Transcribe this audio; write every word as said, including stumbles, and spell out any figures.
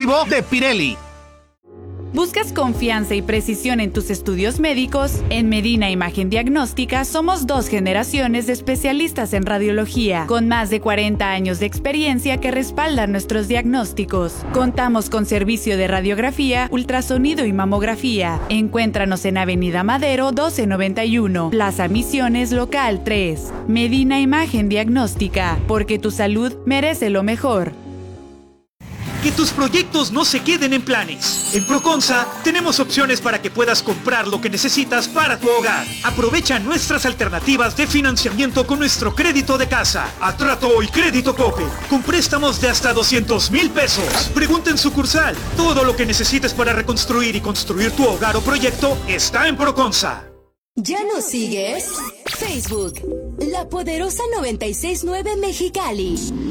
exclusivo de Pirelli. ¿Buscas confianza y precisión en tus estudios médicos? En Medina Imagen Diagnóstica somos dos generaciones de especialistas en radiología, con más de cuarenta años de experiencia que respaldan nuestros diagnósticos. Contamos con servicio de radiografía, ultrasonido y mamografía. Encuéntranos en Avenida Madero doce noventa y uno, Plaza Misiones Local tres. Medina Imagen Diagnóstica, porque tu salud merece lo mejor. Que tus proyectos no se queden en planes. En Proconsa tenemos opciones para que puedas comprar lo que necesitas para tu hogar. Aprovecha nuestras alternativas de financiamiento con nuestro crédito de casa, Atrato y Crédito Coppel, con préstamos de hasta doscientos mil pesos. Pregunta en sucursal. Todo lo que necesites para reconstruir y construir tu hogar o proyecto está en Proconsa. ¿Ya nos sigues? Facebook, La Poderosa noventa y seis punto nueve Mexicali.